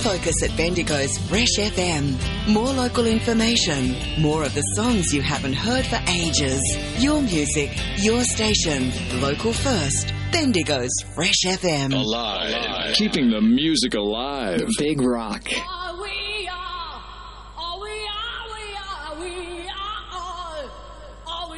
focus at Bendigo's Fresh FM. More local information, more of the songs you haven't heard for ages. Your music, your station, local first. Bendigo's Fresh FM. Alive. Keeping the music alive. Big Rock.